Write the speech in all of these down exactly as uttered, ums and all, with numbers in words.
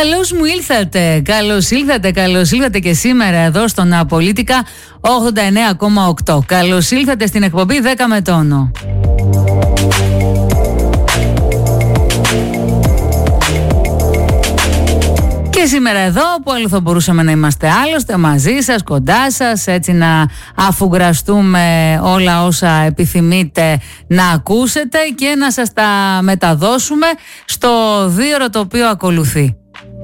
Καλώς μου ήλθατε, καλώς ήλθατε, καλώς ήλθατε και σήμερα εδώ στον Πολίτικα ογδόντα εννέα κόμμα οκτώ. Καλώς ήλθατε στην εκπομπή δέκα με τόνο. Και σήμερα εδώ, που άλλο θα μπορούσαμε να είμαστε άλλωστε, μαζί σας, κοντά σας, έτσι να αφουγκραστούμε όλα όσα επιθυμείτε να ακούσετε και να σας τα μεταδώσουμε στο δίωρο το οποίο ακολουθεί.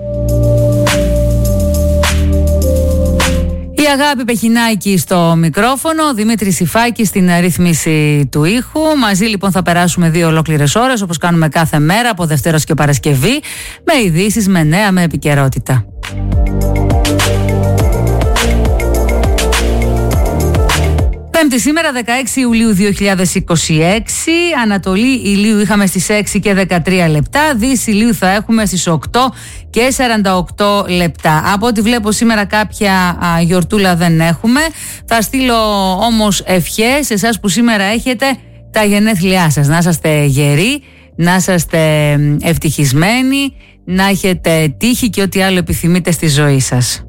Η Αγάπη Πεχινάκη στο μικρόφωνο, ο Δημήτρης Σιφάκης στην ρύθμιση του ήχου. Μαζί λοιπόν θα περάσουμε δύο ολόκληρες ώρες, όπως κάνουμε κάθε μέρα από Δευτέρα και Παρασκευή, με ειδήσεις, με νέα, με επικαιρότητα. Πέμπτη σήμερα, δεκαέξι Ιουλίου δύο χιλιάδες είκοσι έξι. Ανατολή ηλίου είχαμε στις έξι και δεκατρία λεπτά. Δύση ηλίου θα έχουμε στις οκτώ και σαράντα οκτώ λεπτά. Από ό,τι βλέπω σήμερα κάποια α, γιορτούλα δεν έχουμε. Θα στείλω όμως ευχές σε εσάς που σήμερα έχετε τα γενέθλιά σας. Να είσαστε γεροί, να είσαστε ευτυχισμένοι, να έχετε τύχη και ό,τι άλλο επιθυμείτε στη ζωή σας.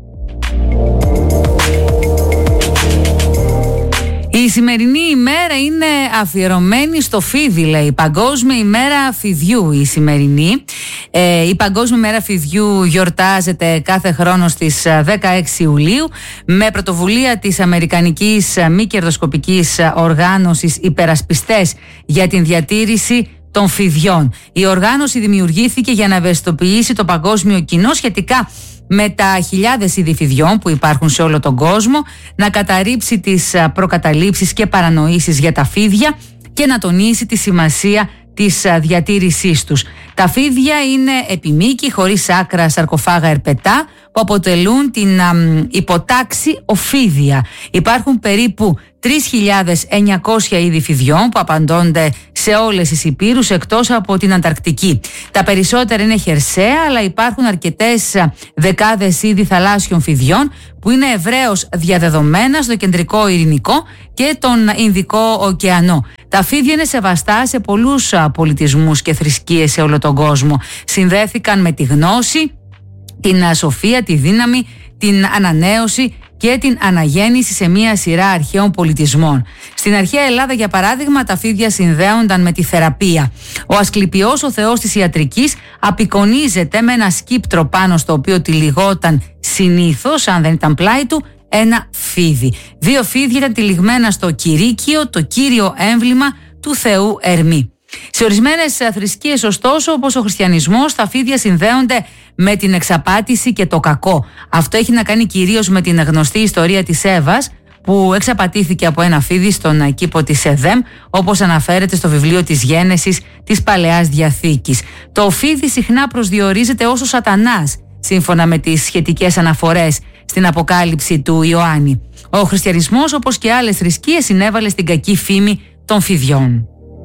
Η σημερινή ημέρα είναι αφιερωμένη στο φίδι, λέει. Παγκόσμια ημέρα φιδιού η σημερινή. Ε, η Παγκόσμια ημέρα φιδιού γιορτάζεται κάθε χρόνο στις δεκαέξι Ιουλίου με πρωτοβουλία της Αμερικανικής μη κερδοσκοπικής οργάνωσης Υπερασπιστές για την διατήρηση των φιδιών. Η οργάνωση δημιουργήθηκε για να ευαισθητοποιήσει το παγκόσμιο κοινό σχετικά με τα χιλιάδες είδη φιδιών που υπάρχουν σε όλο τον κόσμο, να καταρρύψει τις προκαταλήψεις και παρανοήσεις για τα φίδια και να τονίσει τη σημασία της διατήρησής τους. Τα φίδια είναι επιμήκη, χωρίς άκρα, σαρκοφάγα ερπετά που αποτελούν την α, υποτάξη οφίδια. Υπάρχουν περίπου τρεις χιλιάδες εννιακόσια είδη φιδιών που απαντώνται σε όλες τις υπήρους εκτός από την Ανταρκτική. Τα περισσότερα είναι χερσαία, αλλά υπάρχουν αρκετές δεκάδες είδη θαλάσσιων φιδιών που είναι ευρέως διαδεδομένα στο κεντρικό ειρηνικό και τον Ινδικό ωκεανό. Τα φίδια είναι σεβαστά σε πολλούς πολιτισμούς και θρησκείες σε όλο τον κόσμο. Συνδέθηκαν με τη γνώση, την σοφία, τη δύναμη, την ανανέωση και την αναγέννηση σε μία σειρά αρχαίων πολιτισμών. Στην αρχαία Ελλάδα, για παράδειγμα, τα φίδια συνδέονταν με τη θεραπεία. Ο Ασκληπιός, ο θεός της ιατρικής, απεικονίζεται με ένα σκύπτρο πάνω στο οποίο τυλιγόταν συνήθως, αν δεν ήταν πλάι του, ένα φίδι. Δύο φίδια ήταν τυλιγμένα στο Κυρίκιο, το κύριο έμβλημα του θεού Ερμή. Σε ορισμένες θρησκείες, ωστόσο, όπως ο χριστιανισμός, τα φίδια συνδέονται με την εξαπάτηση και το κακό. Αυτό έχει να κάνει κυρίως με την γνωστή ιστορία της Εύας, που εξαπατήθηκε από ένα φίδι στον κήπο της Εδέμ, όπως αναφέρεται στο βιβλίο της Γένεσης της Παλαιάς Διαθήκης. Το φίδι συχνά προσδιορίζεται ως ο Σατανάς, σύμφωνα με τις σχετικές αναφορές στην Αποκάλυψη του Ιωάννη. Ο χριστιανισμός, όπως και άλλες θρησκείες, συνέβαλε στην κακή φήμη των φιδιών.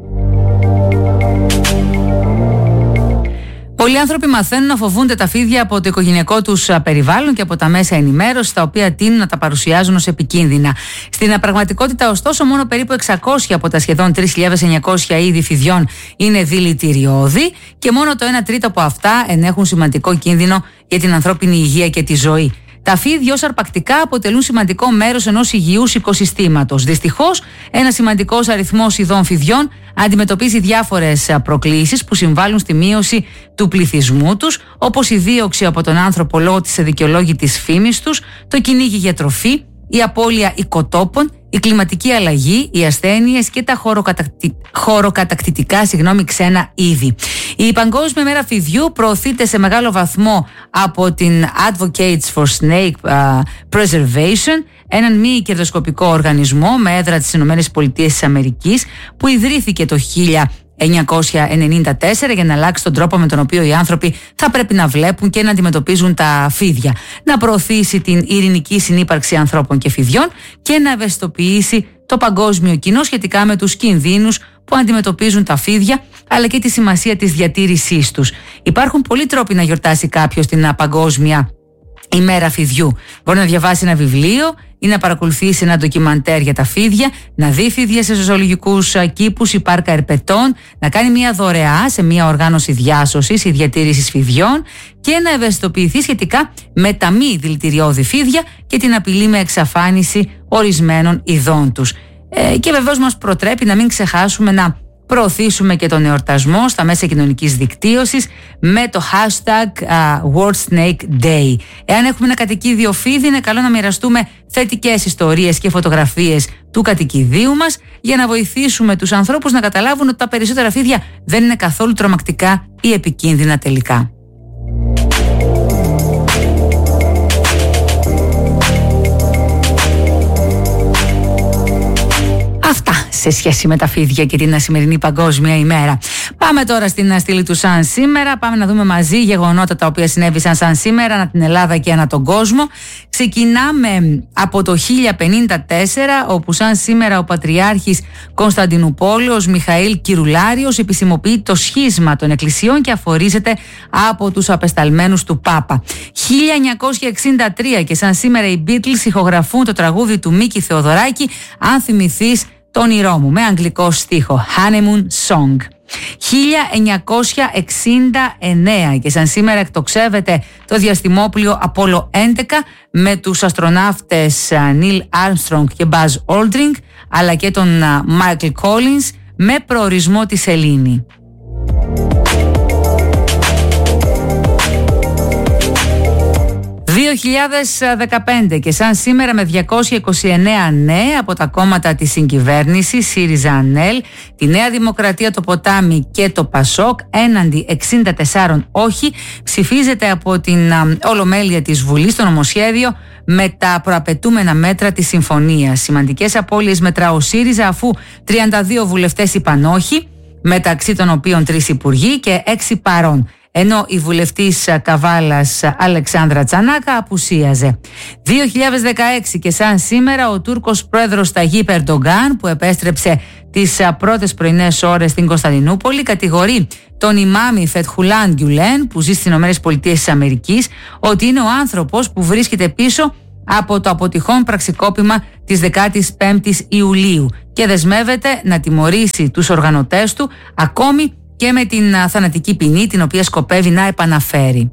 Πολλοί άνθρωποι μαθαίνουν να φοβούνται τα φίδια από το οικογενειακό τους περιβάλλον και από τα μέσα ενημέρωσης, τα οποία τείνουν να τα παρουσιάζουν ως επικίνδυνα. Στην πραγματικότητα, ωστόσο, μόνο περίπου εξακόσια από τα σχεδόν τρεις χιλιάδες εννιακόσια είδη φιδιών είναι δηλητηριώδη και μόνο το ένα τρίτο από αυτά ενέχουν σημαντικό κίνδυνο για την ανθρώπινη υγεία και τη ζωή. Τα φίδια ως αρπακτικά αποτελούν σημαντικό μέρος ενός υγιούς οικοσυστήματος. Δυστυχώς, ένα σημαντικός αριθμός ειδών φιδιών αντιμετωπίζει διάφορες προκλήσεις που συμβάλλουν στη μείωση του πληθυσμού τους, όπως η δίωξη από τον άνθρωπο λόγω της αδικαιολόγητης φήμης τους, το κυνήγι για τροφή, η απώλεια οικοτόπων, η κλιματική αλλαγή, οι ασθένειες και τα χωροκατακτι... χωροκατακτητικά συγγνώμη, ξένα είδη. Η Παγκόσμια Μέρα Φιδιού προωθείται σε μεγάλο βαθμό από την Advocates for Snake uh, Preservation, έναν μη κερδοσκοπικό οργανισμό με έδρα τις Ηνωμένες Πολιτείες της Αμερικής, που ιδρύθηκε το χίλια εννιακόσια ενενήντα τέσσερα για να αλλάξει τον τρόπο με τον οποίο οι άνθρωποι θα πρέπει να βλέπουν και να αντιμετωπίζουν τα φίδια, να προωθήσει την ειρηνική συνύπαρξη ανθρώπων και φιδιών και να ευαισθητοποιήσει το παγκόσμιο κοινό σχετικά με τους κινδύνους που αντιμετωπίζουν τα φίδια, αλλά και τη σημασία της διατήρησής τους. Υπάρχουν πολλοί τρόποι να γιορτάσει κάποιος την Παγκόσμια ημέρα φιδιού. Μπορεί να διαβάσει ένα βιβλίο ή να παρακολουθήσει ένα ντοκιμαντέρ για τα φίδια, να δει φίδια σε ζωολογικούς κήπους ή πάρκα ερπετών, να κάνει μια δωρεά σε μια οργάνωση διάσωσης ή διατήρησης φιδιών και να ευαισθητοποιηθεί σχετικά με τα μη δηλητηριώδη φίδια και την απειλή με εξαφάνιση ορισμένων ειδών τους. Ε, και βεβαίως μας προτρέπει να μην ξεχάσουμε να προωθήσουμε και τον εορτασμό στα μέσα κοινωνικής δικτύωσης με το hashtag uh, World Snake Day. Εάν έχουμε ένα κατοικίδιο φίδι, είναι καλό να μοιραστούμε θετικές ιστορίες και φωτογραφίες του κατοικιδίου μας για να βοηθήσουμε τους ανθρώπους να καταλάβουν ότι τα περισσότερα φίδια δεν είναι καθόλου τρομακτικά ή επικίνδυνα τελικά. Αυτά σε σχέση με τα φίδια και την σημερινή Παγκόσμια ημέρα. Πάμε τώρα στην στήλη του σαν σήμερα. Πάμε να δούμε μαζί γεγονότα τα οποία συνέβησαν σαν σήμερα ανά την Ελλάδα και ανά τον κόσμο. Ξεκινάμε από το χίλια πενήντα τέσσερα, όπου σαν σήμερα ο Πατριάρχης Κωνσταντινουπόλεως Μιχαήλ Κυρουλάριος επισημοποιεί το σχίσμα των εκκλησιών και αφορίζεται από τους απεσταλμένους του Πάπα. χίλια εννιακόσια εξήντα τρία και σαν σήμερα οι Beatles ηχογραφούν το τραγούδι του Μίκη Θεοδωράκη «Αν θυμηθείς το όνειρό μου» με αγγλικό στίχο Honeymoon Song. χίλια εννιακόσια εξήντα εννέα και σαν σήμερα εκτοξεύεται το διαστημόπλοιο Apollo έντεκα με τους αστροναύτες Neil Armstrong και Buzz Aldrin αλλά και τον Michael Collins με προορισμό τη Σελήνη. δύο χιλιάδες δεκαπέντε και σαν σήμερα με διακόσια είκοσι εννέα ναι από τα κόμματα της συγκυβέρνησης ΣΥΡΙΖΑ-ΑΝΕΛ, τη Νέα Δημοκρατία, το Ποτάμι και το ΠΑΣΟΚ έναντι εξήντα τέσσερα όχι ψηφίζεται από την Ολομέλεια της Βουλής το νομοσχέδιο με τα προαπαιτούμενα μέτρα της συμφωνίας. Σημαντικές απώλειες μετρά ο ΣΥΡΙΖΑ αφού τριάντα δύο βουλευτές είπαν όχι, μεταξύ των οποίων τρεις υπουργοί και έξι παρών, ενώ η βουλευτής Καβάλας Αλεξάνδρα Τσανάκα απουσίαζε. δύο χιλιάδες δεκαέξι και σαν σήμερα ο Τούρκος πρόεδρος Ταγίπ Ερντογκάν, που επέστρεψε τις πρώτες πρωινές ώρες στην Κωνσταντινούπολη, κατηγορεί τον ημάμι Φετχουλάν Γκιουλέν, που ζει στις ΗΠΑ, ότι είναι ο άνθρωπος που βρίσκεται πίσω από το αποτυχόν πραξικόπημα της δεκάτης πέμπτης Ιουλίου και δεσμεύεται να τιμωρήσει τους οργανωτές του ακόμη και με την θανατική ποινή την οποία σκοπεύει να επαναφέρει.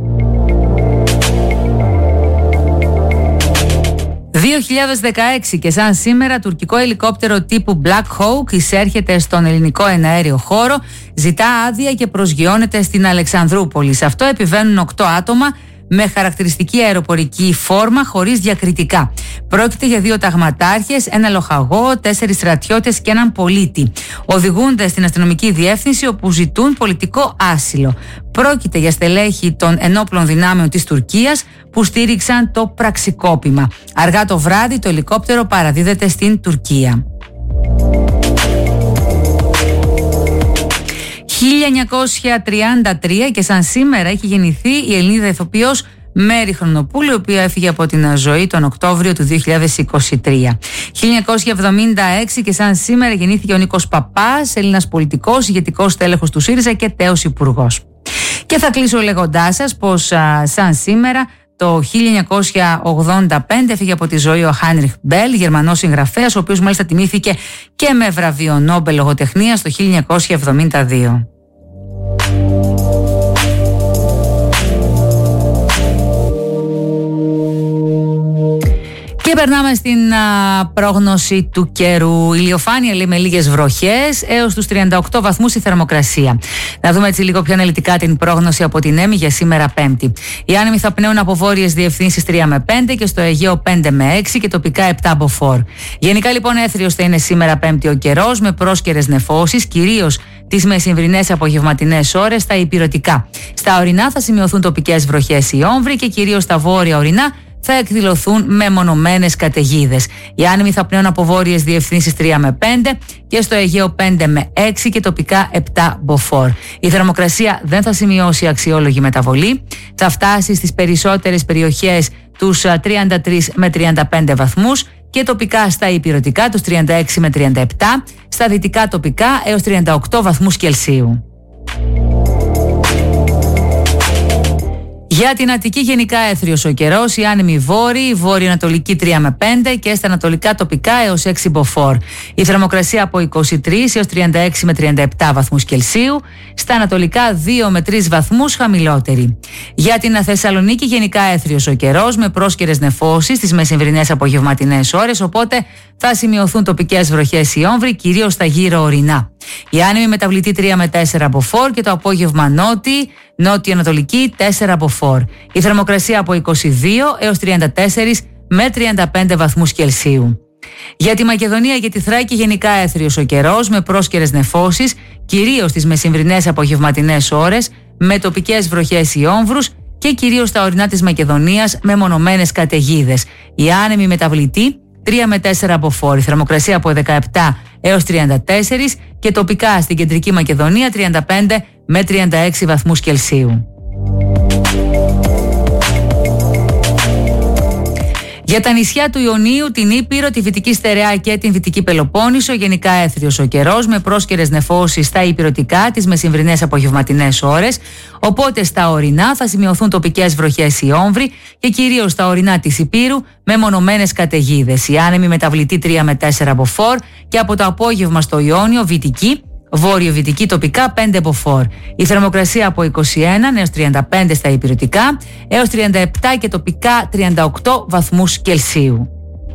δύο χιλιάδες δεκαέξι και σαν σήμερα τουρκικό ελικόπτερο τύπου Black Hawk εισέρχεται στον ελληνικό εναέριο χώρο, ζητά άδεια και προσγειώνεται στην Αλεξανδρούπολη. Σε αυτό επιβαίνουν οκτώ άτομα με χαρακτηριστική αεροπορική φόρμα χωρίς διακριτικά. Πρόκειται για δύο ταγματάρχες, ένα λοχαγό, τέσσερις στρατιώτες και έναν πολίτη. Οδηγούνται στην αστυνομική διεύθυνση όπου ζητούν πολιτικό άσυλο. Πρόκειται για στελέχη των ενόπλων δυνάμεων της Τουρκίας που στήριξαν το πραξικόπημα. Αργά το βράδυ το ελικόπτερο παραδίδεται στην Τουρκία. χίλια εννιακόσια τριάντα τρία και σαν σήμερα έχει γεννηθεί η Ελληνίδα ηθοποιός Μέρη Χρονοπούλου, η οποία έφυγε από την ζωή τον Οκτώβριο του δύο χιλιάδες είκοσι τρία. χίλια εννιακόσια εβδομήντα έξι και σαν σήμερα γεννήθηκε ο Νίκος Παπάς, Έλληνας πολιτικός, ηγετικός τέλεχος του ΣΥΡΙΖΑ και τέος υπουργός. Και θα κλείσω λέγοντάς σας πως α, σαν σήμερα το χίλια εννιακόσια ογδόντα πέντε έφυγε από τη ζωή ο Χάινριχ Μπέλ, Γερμανός συγγραφέας, ο οποίος μάλιστα τιμήθηκε και με βραβείο Νόμπελ λογοτεχνίας το χίλια εννιακόσια εβδομήντα δύο. Και περνάμε στην α, πρόγνωση του καιρού. Ηλιοφάνεια λέει με λίγες βροχές έως τους τριάντα οκτώ βαθμούς η θερμοκρασία. Να δούμε έτσι λίγο πιο αναλυτικά την πρόγνωση από την ΕΜΗ για σήμερα Πέμπτη. Οι άνεμοι θα πνέουν από βόρειες διευθύνσεις τρία με πέντε και στο Αιγαίο πέντε με έξι και τοπικά επτά από φορ. Γενικά λοιπόν έθριος θα είναι σήμερα Πέμπτη ο καιρός με πρόσκαιρες νεφώσεις, κυρίως τις μεσημβρινές απογευματινές ώρες στα ηπειρωτικά. Στα ορεινά θα σημειωθούν τοπικές βροχές ή όμβροι και κυρίως στα βόρεια ορεινά θα εκδηλωθούν μεμονωμένες καταιγίδες. Οι άνεμοι θα πνέουν από βόρειες διευθύνσεις τρία με πέντε και στο Αιγαίο πέντε με έξι και τοπικά επτά μποφόρ. Η θερμοκρασία δεν θα σημειώσει αξιόλογη μεταβολή. Θα φτάσει στις περισσότερες περιοχές τους τριάντα τρεις με τριάντα πέντε βαθμούς και τοπικά στα ηπειρωτικά τους τριάντα έξι με τριάντα επτά, στα δυτικά τοπικά έως τριάντα οκτώ βαθμούς Κελσίου. Για την Αττική γενικά έθριος ο καιρός, η άνεμη βόρειη, βόρειο-ανατολική τρία με πέντε και στα ανατολικά τοπικά έως έξι μποφόρ. Η θερμοκρασία από είκοσι τρεις έως τριάντα έξι με τριάντα επτά βαθμούς Κελσίου, στα ανατολικά δύο με τρεις βαθμούς χαμηλότερη. Για την Θεσσαλονίκη γενικά έθριος ο καιρός με πρόσκαιρες νεφώσεις στις μεσημβρινές απογευματινές ώρες, οπότε θα σημειωθούν τοπικές βροχές ή όμβροι, κυρίως στα γύρω ορεινά. Η άνεμη μεταβλητή τρία με τέσσερα μποφόρ και το απόγευμα νότι, νότιο-ανατολική τέσσερα μποφόρ. Η θερμοκρασία από είκοσι δύο έως τριάντα τέσσερα με τριάντα πέντε βαθμούς Κελσίου. Για τη Μακεδονία και τη Θράκη γενικά έθριος ο καιρός με πρόσκαιρες νεφώσεις, κυρίως στις μεσημβρινές απογευματινές ώρες, με τοπικές βροχές ή όμβρους και κυρίως στα ορεινά της Μακεδονίας με μονομένες καταιγίδες. Η άνεμη μεταβλητή τρία με τέσσερα μποφόρ. Η θερμοκρασία από δεκαεπτά έως τριάντα τέσσερα και τοπικά στην κεντρική Μακεδονία τριάντα πέντε με τριάντα έξι βαθμούς Κελσίου. Για τα νησιά του Ιωνίου, την Ήπειρο, τη Βυτική Στερεά και την Δυτική Πελοπόννησο, γενικά έθριος ο καιρός με πρόσκαιρες νεφώσεις στα υπηρωτικά τις μεσημβρινές απογευματινές ώρες. Οπότε στα ορεινά θα σημειωθούν τοπικές βροχές ή όμβροι και κυρίως στα ορεινά της Υπήρου με μονομένες καταιγίδες. Η άνεμη μεταβλητή τρία με τέσσερα μποφόρ και από το απόγευμα στο Ιόνιο, Βυτική, βόρειο-βυτική τοπικά πέντε μποφόρ. Η θερμοκρασία από είκοσι ένα έως τριάντα πέντε στα υπηρετικά έως τριάντα επτά και τοπικά τριάντα οκτώ βαθμούς Κελσίου.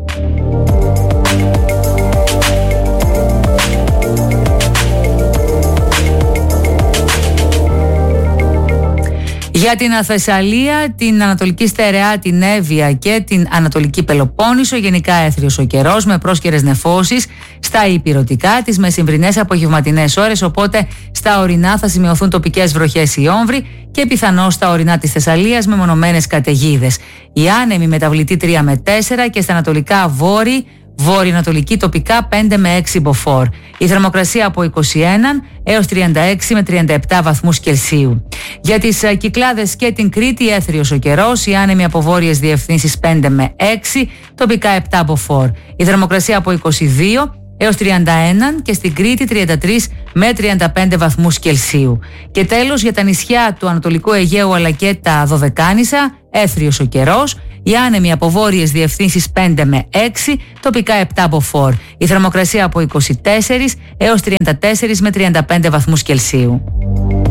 Για την Αθεσσαλία, την Ανατολική Στερεά, την Εύβοια και την Ανατολική Πελοπόννησο, γενικά έθριος ο καιρός με πρόσκαιρες νεφώσεις στα υπηρωτικά τις μεσημβρινές απογευματινές ώρες, οπότε στα ορεινά θα σημειωθούν τοπικές βροχές ή όμβροι και πιθανώς στα ορεινά της Θεσσαλίας με μονομένες καταιγίδες. Η άνεμη μεταβλητή τρία με τέσσερα και στα ανατολικά βόρειοι, βόρειο-ανατολική τοπικά πέντε με έξι μποφόρ. Η θερμοκρασία από είκοσι ένα έως τριάντα έξι με τριάντα επτά βαθμούς Κελσίου. Για τις Κυκλάδες και την Κρήτη έθριος ο καιρός, η άνεμη από βόρειες διευθύνσεις πέντε με έξι, τοπικά επτά μποφόρ. Η θερμοκρασία από είκοσι δύο έως τριάντα ένα και στην Κρήτη τριάντα τρία με τριάντα πέντε βαθμούς Κελσίου. Και τέλος για τα νησιά του Ανατολικού Αιγαίου αλλά και τα Δωδεκάνησα, έθριος ο καιρός, η άνεμη από βόρειες διευθύνσεις πέντε με έξι, τοπικά επτά μποφόρ. Η θερμοκρασία από είκοσι τέσσερα έως τριάντα τέσσερα με τριάντα πέντε βαθμούς Κελσίου.